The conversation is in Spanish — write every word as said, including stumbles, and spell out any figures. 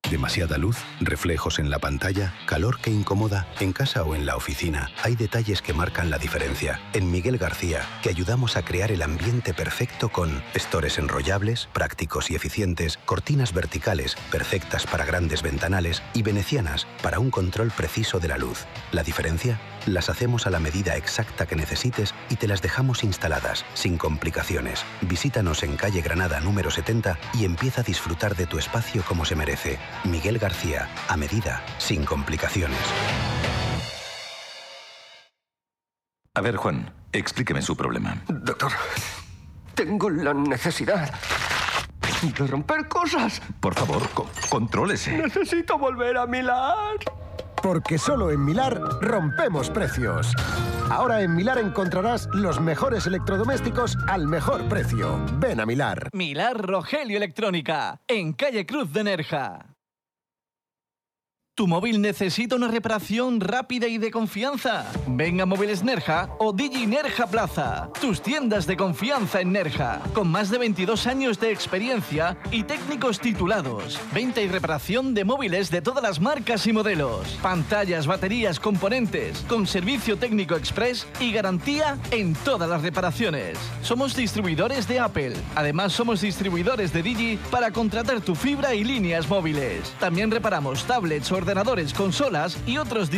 ¿Demasiada luz? ¿Reflejos en la pantalla? ¿Calor que incomoda? En casa o en la oficina hay detalles que marcan la diferencia. En Miguel García, que ayudamos a crear el ambiente perfecto con estores enrollables, prácticos y eficientes, cortinas verticales, perfectas para grandes ventanales y venecianas para un control preciso de la luz. ¿La diferencia? Las hacemos a la medida exacta que necesites y te las dejamos instaladas, sin complicaciones. Visítanos en calle Granada número setenta y empieza a disfrutar de tu espacio como se merece. Miguel García, a medida, sin complicaciones. A ver, Juan, explíqueme su problema. Doctor, tengo la necesidad de romper cosas. Por favor, co- contrólese. Necesito volver a Milán. Porque solo en Milar rompemos precios. Ahora en Milar encontrarás los mejores electrodomésticos al mejor precio. Ven a Milar. Milar Rogelio Electrónica, en calle Cruz de Nerja. ¿Tu móvil necesita una reparación rápida y de confianza? Ven a Móviles Nerja o Digi Nerja Plaza, tus tiendas de confianza en Nerja, con más de veintidós años de experiencia y técnicos titulados. Venta y reparación de móviles de todas las marcas y modelos. Pantallas, baterías, componentes, con servicio técnico express y garantía en todas las reparaciones. Somos distribuidores de Apple. Además, somos distribuidores de Digi para contratar tu fibra y líneas móviles. También reparamos tablets, ordenadores, consolas y otros dispositivos